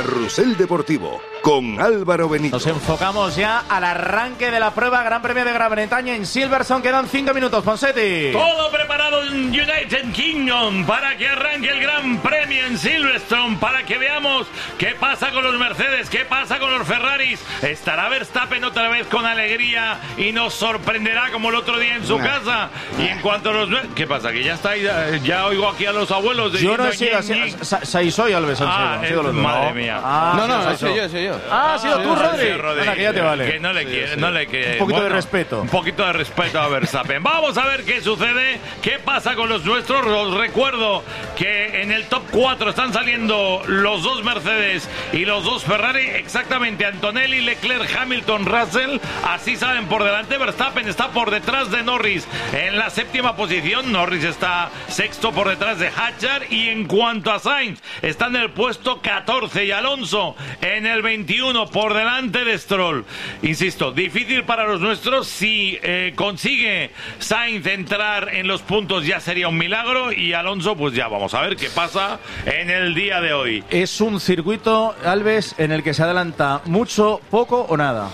Carrusel Deportivo con Álvaro Benito. Nos enfocamos ya al arranque de la prueba Gran Premio de Gran Bretaña en Silverstone. Quedan 5 minutos, Ponseti. Todo preparado en United Kingdom para que arranque el Gran Premio en Silverstone, para que veamos qué pasa con los Mercedes, qué pasa con los Ferraris. ¿Estará Verstappen otra vez con alegría y nos sorprenderá como el otro día en su casa? Y en cuanto a los... ¿Qué pasa? Que ya está ahí, ya oigo aquí a los abuelos diciendo... Yo no he sido así. Saiso y Alves han sido los dos. Madre mía. No, soy yo. Ha sido tú, Rodri. Ahora que ya te vale. Que no le quiere. Un poquito de respeto. Un poquito de respeto a Verstappen. Vamos a ver qué sucede, qué pasa con los nuestros. Os recuerdo que en el top 4 están saliendo los dos Mercedes y los dos Ferrari. Exactamente, Antonelli, Leclerc, Hamilton, Russell. Así salen por delante. Verstappen está por detrás de Norris en la 7ª posición. Norris está 6º por detrás de Hadjar. Y en cuanto a Sainz, está en el puesto 14 y Alonso en el 21 por delante de Stroll. Insisto, difícil para los nuestros. Si consigue Sainz entrar en los puntos ya sería un milagro, y Alonso pues ya vamos a ver qué pasa en el día de hoy. Es un circuito, Alves, en el que se adelanta mucho, poco o nada.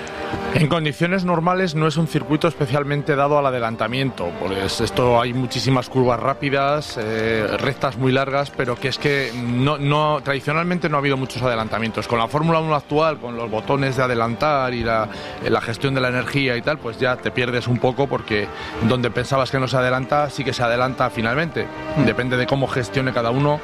En condiciones normales no es un circuito especialmente dado al adelantamiento, pues esto hay muchísimas curvas rápidas, rectas muy largas, pero que es que no tradicionalmente no ha habido muchos adelantamientos. Con la Fórmula 1 actual, con los botones de adelantar y la gestión de la energía y tal, pues ya te pierdes un poco, porque donde pensabas que no se adelanta, sí que se adelanta finalmente. Depende de cómo gestione cada uno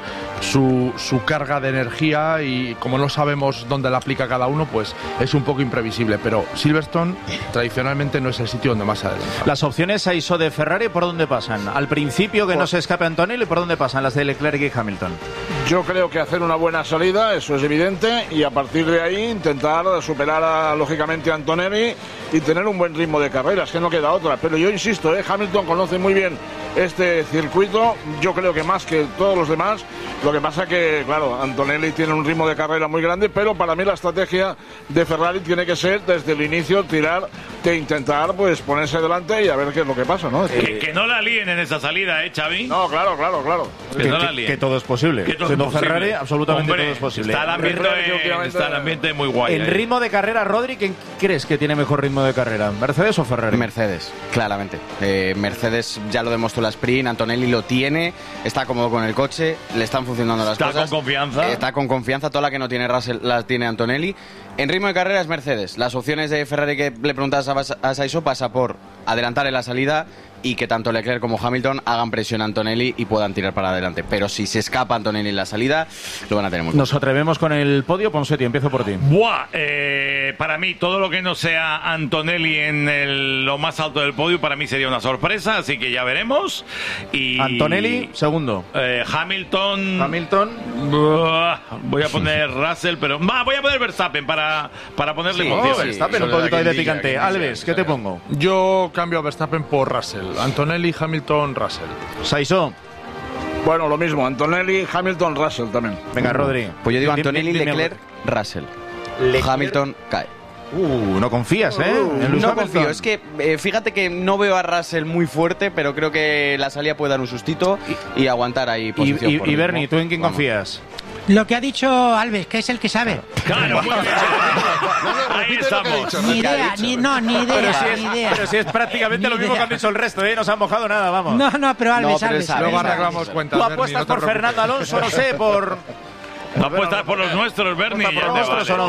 su carga de energía, y como no sabemos dónde la aplica cada uno, pues es un poco imprevisible, pero Silverstone tradicionalmente no es el sitio donde más se adelanta. Las opciones a ISO de Ferrari, ¿por dónde pasan? Al principio, que no se escape Antonelli, ¿por dónde pasan las de Leclerc y Hamilton? Yo creo que hacer una buena salida, eso es evidente, y a partir de ahí intentar superar lógicamente a Antonelli y tener un buen ritmo de carrera, es que no queda otra. Pero yo insisto, Hamilton conoce muy bien este circuito, yo creo que más que todos los demás. Lo que pasa que, claro, Antonelli tiene un ritmo de carrera muy grande, pero para mí la estrategia de Ferrari tiene que ser desde el inicio tirar, de intentar pues ponerse delante y a ver qué es lo que pasa, ¿no? Que no la líen en esa salida, Xavi. No, claro. Que no la líen. Que todo es posible. Siendo Ferrari, absolutamente todo es posible. Está el ambiente muy guay. En ritmo de carrera, Rodri, ¿quién crees que tiene mejor ritmo de carrera? ¿Mercedes o Ferrari? Mercedes, claramente. Mercedes ya lo demostró la sprint, Antonelli lo tiene, está cómodo con el coche, le están funcionando las cosas. Está con confianza. Está con confianza, toda la que no tiene Russell la tiene Antonelli. En ritmo de carrera es Mercedes. Las opciones de Ferrari que le preguntas a Saiso pasa por adelantar en la salida y que tanto Leclerc como Hamilton hagan presión a Antonelli y puedan tirar para adelante. Pero si se escapa Antonelli en la salida, lo van a tener muy Nos atrevemos con el podio. Ponseti, empiezo por ti. Buah, para mí todo lo que no sea Antonelli en lo más alto del podio para mí sería una sorpresa, así que ya veremos. Y Antonelli, segundo. Hamilton. Voy a poner Russell, pero voy a poner Verstappen para ponerle emoción. Verstappen, un poquito ahí de picante. Alves, ¿qué te pongo? Yo cambio a Verstappen por Russell. Antonelli, Hamilton, Russell. Saiso. Bueno, lo mismo, Antonelli, Hamilton, Russell también. Venga, Rodri. Pues yo digo Antonelli, Leclerc, Russell. Hamilton cae. No confías, No confío, es que fíjate que no veo a Russell muy fuerte, pero creo que la salida puede dar un sustito y aguantar ahí posición. Y Bernie, ¿tú en quién confías? Lo que ha dicho Alves, que es el que sabe. Claro, muy bien. Ahí estamos. Ni idea, ni idea. Pero si es prácticamente lo mismo que han dicho el resto, no se han mojado nada, vamos. No, pero Alves. Luego arreglamos cuentas. Tú apuestas por Fernando Alonso, no sé, por... ¿No apuestas por los nuestros, Bernie? ¿Por los nuestros o no?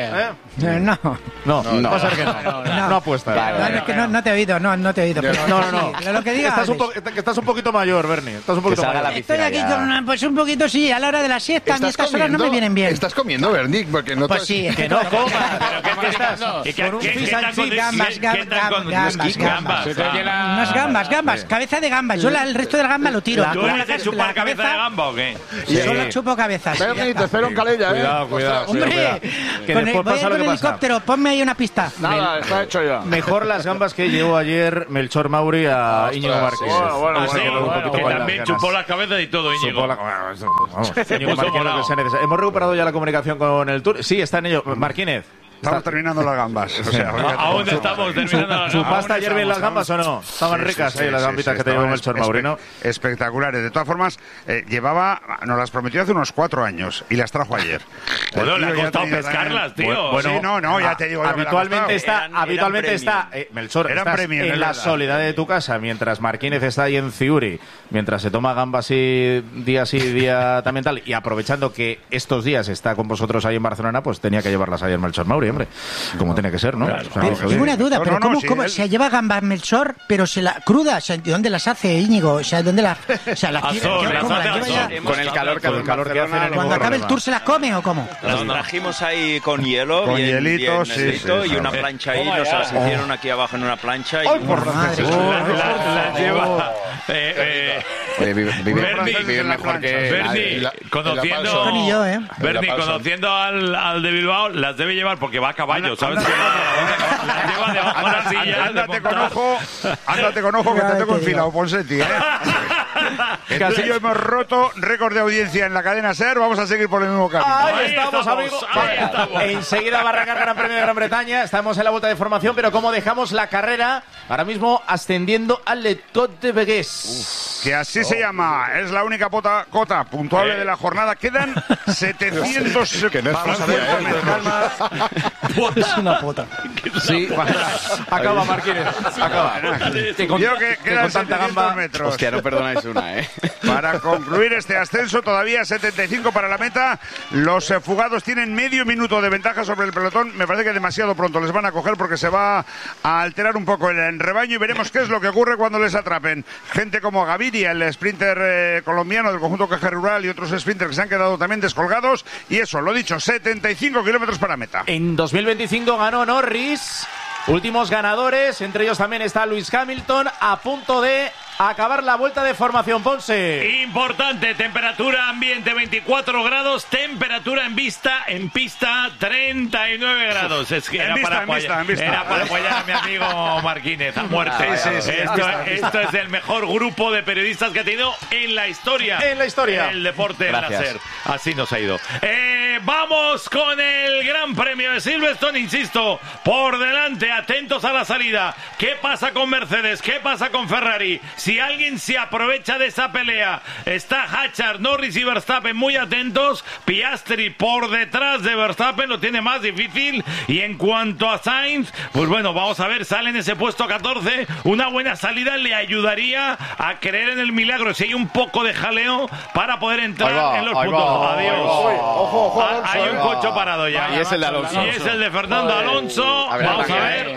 No, va a ser que no apuestas. No, es que no te he oído, no te he oído. No. Lo que digas. Estás un poquito mayor, Bernie. Estás un poquito mayor. Estoy aquí con, pues un poquito, sí, a la hora de la siesta. A mí estas horas no me vienen bien. ¿Estás comiendo, Bernie? Porque no pues sí. Que no comas. ¿Pero qué estás? Con un fish and chips. Gambas. Cabeza de gambas. Yo el resto del gamba lo tiro. ¿Tú eres de chupar cabeza de gamba o qué? Solo chupo cabezas. Bernie, te espero en Calella, Cuidado. Hombre, Que después voy pasa a ir lo que con pasa. helicóptero, ponme ahí una pista. Nada, está hecho ya. Mejor las gambas que llevó ayer Melchor Mauri a Íñigo Márquez. Que también chupó la cabeza y todo, Íñigo. Hemos recuperado ya la comunicación con el Tour. Sí, está en ello. Marquínez. Estamos terminando las gambas. O sea, aún estamos terminando las gambas. ¿Chupaste ayer bien las gambas o no? Estaban ricas ahí las gambitas que te llevó Melchor Mauri, ¿no? Espectaculares. De todas formas, nos las prometió hace unos 4 años y las trajo ayer. Bueno, le ha costado pescarlas, tío. Bueno, sí, no, ya te digo. Habitualmente está, Melchor, Eran estás premios, en es la verdad. soledad de tu casa, mientras Marquínez está ahí en Ciuri, mientras se toma gambas y día también tal, y aprovechando que estos días está con vosotros ahí en Barcelona, pues tenía que llevarlas ayer Melchor Mauri, hombre. Como tiene que ser, ¿no? Claro. O sea, Pero tengo una duda, pero ¿cómo él... se lleva gambas Melchor, pero se la cruda? O sea, ¿de dónde las hace Íñigo? O sea, ¿dónde las ¿cómo las lleva ya? Con el calor que hace en el Cuando acabe el tour se las come o cómo? Las trajimos ahí con hielo, Con bien, hielitos, bien sí, negrito, sí, y una plancha ahí, nos las hicieron aquí abajo en una plancha. Y Las lleva. Oye, Bernie, viven mejor que Bernie, conociendo, Tony y yo, Bernie, conociendo al de Bilbao, las debe llevar porque va a caballo, ¿sabes? Las lleva debajo de la silla. Ándate con ojo que te tengo enfilado, Ponseti, ¿eh? Tú y yo hemos roto récord de audiencia en la cadena SER. Vamos a seguir por el mismo camino. Ahí estamos, amigos. ahí estamos. Enseguida va a arrancar Gran Premio de Gran Bretaña. Estamos en la vuelta de formación, pero como dejamos la carrera, ahora mismo ascendiendo al Le Tour de Vegas. Que así se llama. Es la única cota puntuable de la jornada. Quedan 700... Que no es Vamos a Francia, ver, con calma. Es una pota. Sí, acaba Marquínez. Acaba. Yo que quedan con tanta 700 gamba. metros. Hostia, no perdonáis una, ¿eh? Para concluir este ascenso, todavía 75 para la meta. Los fugados tienen medio minuto de ventaja sobre el pelotón. Me parece que demasiado pronto les van a coger porque se va a alterar un poco el rebaño y veremos qué es lo que ocurre cuando les atrapen. Gente como Gaviria, el sprinter colombiano del conjunto Caja Rural, y otros sprinters que se han quedado también descolgados. Y eso, lo dicho, 75 kilómetros para meta. En 2025 ganó Norris. Últimos ganadores, entre ellos también está Lewis Hamilton, a punto de acabar la vuelta de formación. Ponce. Importante, temperatura ambiente 24 grados, temperatura en pista 39 grados. Es que era para apoyar a mi amigo Marquínez a muerte. Esto es el mejor grupo de periodistas que ha tenido en la historia. El deporte en la SER. Así nos ha ido. Vamos con el Gran Premio de Silverstone, insisto, por delante, atentos a la salida. ¿Qué pasa con Mercedes? ¿Qué pasa con Ferrari? Si alguien se aprovecha de esa pelea, está Hatchard, Norris y Verstappen muy atentos. Piastri por detrás de Verstappen lo tiene más difícil. Y en cuanto a Sainz, pues bueno, vamos a ver, sale en ese puesto 14. Una buena salida le ayudaría a creer en el milagro. Si hay un poco de jaleo para poder entrar en los puntos. Adiós. Hay un coche parado ya. Y es el de Alonso. Y es el de Fernando Alonso. Vamos a ver,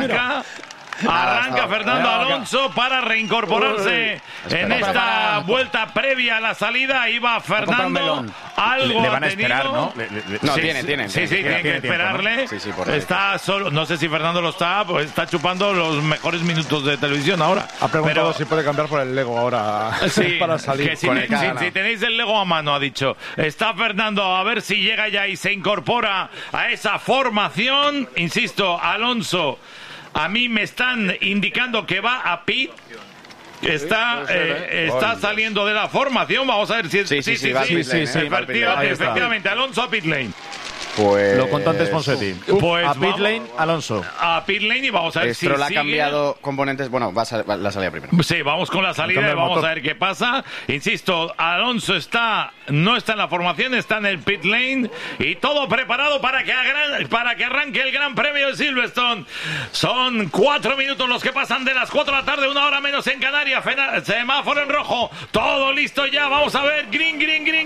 arranca Fernando Alonso para reincorporarse en esta vuelta previa a la salida. Ahí va Fernando. Algo le van a ha tenido. esperar, ¿no? No, tiene. Sí, tiene que esperarle. ¿no? Sí, por está solo, no sé si Fernando lo está, pues está chupando los mejores minutos de televisión ahora. Ha preguntado si puede cambiar por el Lego ahora para salir. Que si tenéis el Lego a mano, ha dicho. Está Fernando, a ver si llega ya y se incorpora a esa formación. Insisto, Alonso, a mí me están indicando que va a pit. Está saliendo de la formación. Vamos a ver si efectivamente Alonso a pit lane. Pues... Lo contó antes Ponsetti. Pues a pit lane, Alonso. A pit lane y vamos a ver si Stroll ha sigue. cambiado componentes. Bueno, va la salida primero. Sí, vamos con la salida y vamos a ver qué pasa. Insisto, Alonso no está en la formación, está en el pit lane y todo preparado para que arranque el Gran Premio de Silverstone. Son 4 minutos los que pasan de las 4 de la tarde, 1 hora menos en Canarias. Semáforo en rojo, todo listo ya. Vamos a ver, green,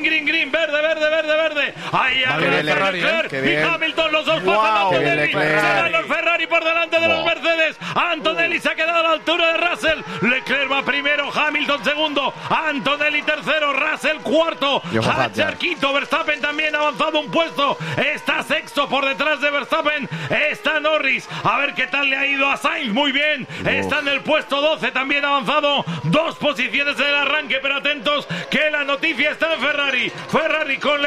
verde. Ahí arranca Leclerc y Hamilton, los dos pasan a Antonelli. Se dan los Ferrari por delante de los Mercedes. Antonelli se ha quedado a la altura de Russell. Leclerc va primero, Hamilton segundo, Antonelli tercero, Russell cuarto, Hatcher quinto, Verstappen también ha avanzado un puesto, está sexto por detrás de Verstappen, está Norris, a ver qué tal le ha ido a Sainz, muy bien, está en el puesto 12, también ha avanzado 2 posiciones en el arranque, pero atentos que la noticia está en Ferrari con Leclerc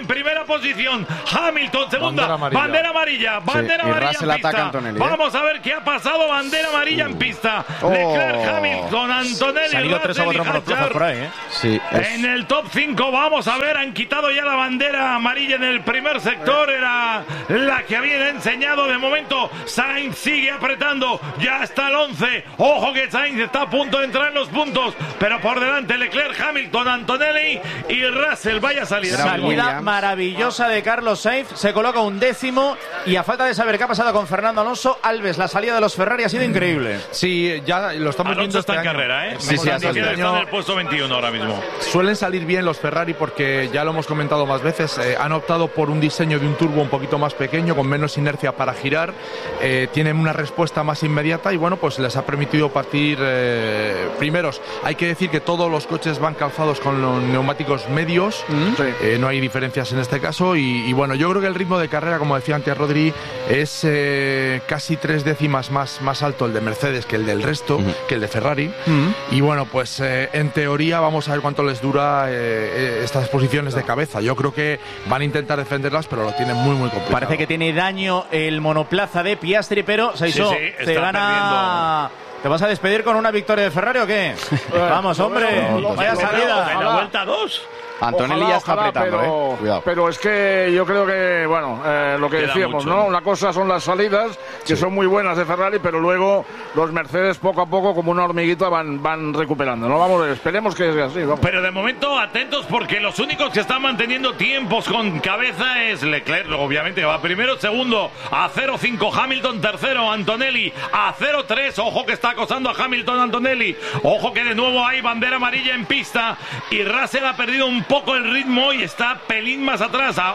en primera posición. Hamilton, segunda. Bandera amarilla Russell en ataca pista. a Antonelli, Vamos a ver qué ha pasado. Bandera amarilla en pista. Leclerc, Hamilton, Antonelli, Se han ido 3 o 4 monoplazas por ahí, Sí, en el top 5, vamos a ver, han quitado ya la bandera amarilla en el primer sector, era la que habían enseñado. De momento, Sainz sigue apretando, ya está el 11. Ojo que Sainz está a punto de entrar en los puntos, pero por delante Leclerc, Hamilton, Antonelli y Russell. Vaya salida. Salida maravillosa de Carlos Sainz, se coloca 11º y a falta de saber qué ha pasado con Fernando Alonso, Alves, la salida de los Ferrari ha sido increíble. Sí, ya lo estamos viendo Alonso está en carrera, ¿eh? Sí, Está en el puesto 21 ahora mismo. Suelen salir bien los Ferrari porque, ya lo hemos comentado más veces, han optado por un diseño de un turbo un poquito más pequeño, con menos inercia para girar, tienen una respuesta más inmediata y bueno, pues les ha permitido partir primeros. Hay que decir que todos los coches van calzados con los neumáticos medios, no hay diferencias en este caso y bueno, yo creo que el ritmo de carrera, como decía antes Rodri, es casi 3 décimas más alto el de Mercedes que el del resto, que el de Ferrari, y bueno, pues en teoría vamos a ver cuánto les dura estas posiciones de cabeza. Yo creo que van a intentar defenderlas, pero lo tienen muy complicado. Parece que tiene daño el monoplaza de Piastri, pero Sainz, te gana... ¿Te vas a despedir con una victoria de Ferrari o qué? Vamos, hombre, vaya salida. En la vuelta 2. Antonelli ya está apretando, Cuidado. Pero es que yo creo que, bueno, lo que decíamos, ¿no? Una cosa son las salidas, que son muy buenas de Ferrari, pero luego los Mercedes poco a poco, como una hormiguita, van recuperando, ¿no? Vamos, esperemos que sea así, vamos. Pero de momento, atentos, porque los únicos que están manteniendo tiempos con cabeza es Leclerc, obviamente, va primero, segundo, a 0.5, Hamilton, tercero, Antonelli, a 0.3, ojo que está acosando a Hamilton, Antonelli, ojo que de nuevo hay bandera amarilla en pista, y Russell ha perdido un poco el ritmo y está pelín más atrás, a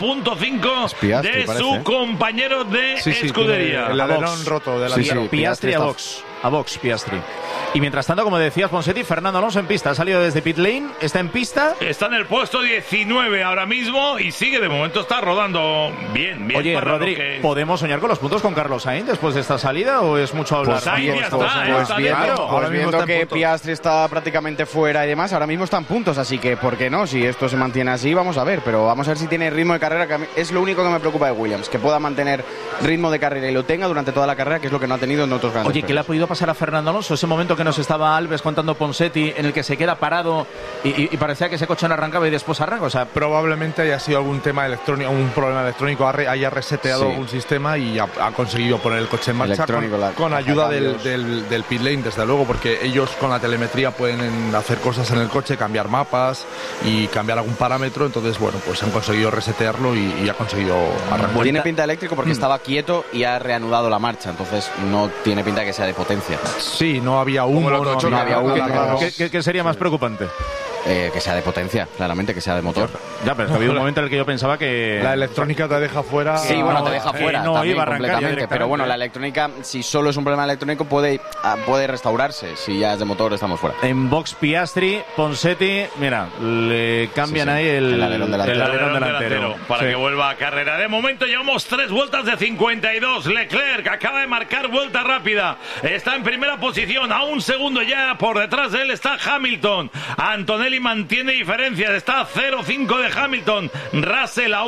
1.5 de su compañero de escudería. El alerón roto de la Piastri a box, Piastri. Y mientras tanto, como decías, Ponseti, Fernando Alonso en pista. Ha salido desde pit lane, está en pista. Está en el puesto 19 ahora mismo y sigue, de momento está rodando bien. Oye, Rodri, ¿podemos soñar con los puntos con Carlos Sainz después de esta salida o es mucho hablar? Pues Sainz ya está, viendo que Piastri está prácticamente fuera y demás, ahora mismo están puntos, así que ¿por qué no? Si esto se mantiene así, vamos a ver, pero vamos a ver si tiene ritmo de carrera, que es lo único que me preocupa de Williams, que pueda mantener ritmo de carrera y lo tenga durante toda la carrera, que es lo que no ha tenido en otros grandes premios. Oye, ¿qué le ha podido pasar a Fernando Alonso? Ese momento que nos estaba Alves contando Ponseti, en el que se queda parado y parecía que ese coche no arrancaba y después arranca. O sea, probablemente haya sido algún tema electrónico, un problema electrónico, haya reseteado un sistema y ha conseguido poner el coche en marcha con ayuda del pit lane, desde luego, porque ellos con la telemetría pueden hacer cosas en el coche, cambiar mapas y cambiar algún parámetro. Entonces, bueno, pues han conseguido resetearlo y ha conseguido arrancar. Tiene pinta eléctrico porque estaba quieto y ha reanudado la marcha, entonces no tiene pinta que sea de potencia. Sí, no había humo, no había humo. ¿Qué sería más preocupante? Que sea de potencia, claramente, que sea de motor. Ya, pero es que ha habido un momento en el que yo pensaba que la electrónica te deja fuera. Sí, bueno, te deja fuera. No iba a arrancar completamente. Pero bueno, la electrónica, si solo es un problema electrónico, puede restaurarse. Si ya es de motor, estamos fuera. En box Piastri, Ponseti, mira, le cambian ahí el alerón delantero. Para que vuelva a carrera. De momento llevamos 3 vueltas de 52. Leclerc acaba de marcar vuelta rápida. Está en primera posición. A un segundo ya por detrás de él está Hamilton. Antonelli mantiene diferencias, está a 0.5 de Hamilton, Russell a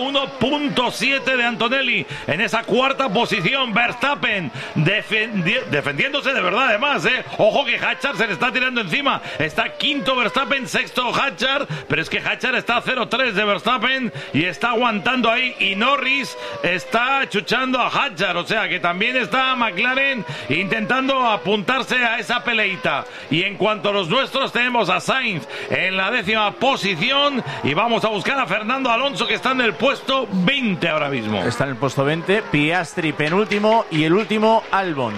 1.7 de Antonelli en esa cuarta posición. Verstappen defendiéndose de verdad, además, ojo que Hatchard se le está tirando encima, está quinto Verstappen, sexto Hatchard, pero es que Hatchard está a 0.3 de Verstappen y está aguantando ahí, y Norris está chuchando a Hatchard, o sea que también está McLaren intentando apuntarse a esa peleita. Y en cuanto a los nuestros, tenemos a Sainz en la 10ª posición y vamos a buscar a Fernando Alonso, que está en el puesto 20 ahora mismo. Está en el puesto 20, Piastri penúltimo y el último Albon.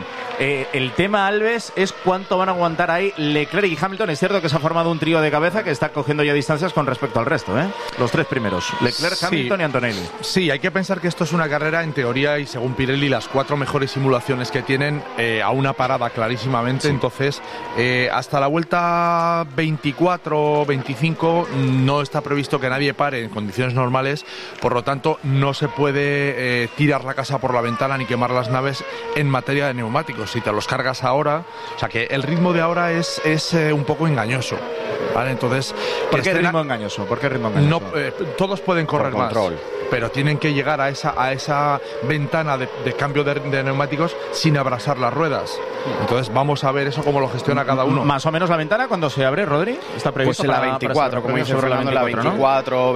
El tema, Alves, es cuánto van a aguantar ahí Leclerc y Hamilton. Es cierto que se ha formado un trío de cabeza que está cogiendo ya distancias con respecto al resto, los 3 primeros, Leclerc, Hamilton y Antonelli. Sí, hay que pensar que esto es una carrera, en teoría, y según Pirelli, las 4 mejores simulaciones que tienen a una parada clarísimamente. Entonces, hasta la vuelta 24, 25 no está previsto que nadie pare en condiciones normales, por lo tanto no se puede tirar la casa por la ventana ni quemar las naves en materia de neumáticos. Si te los cargas ahora, o sea que el ritmo de ahora es un poco engañoso. ¿Vale? Entonces, ¿Por qué ritmo engañoso? ¿Por qué ritmo engañoso? Todos pueden correr Por más, control. pero tienen que llegar a esa ventana de cambio de neumáticos sin abrasar las ruedas. Entonces vamos a ver eso cómo lo gestiona cada uno. Más o menos la ventana cuando se abre, Rodri, está previsto Pues en la para 24, como dice sobre Fernando, la 24, ¿no? 24,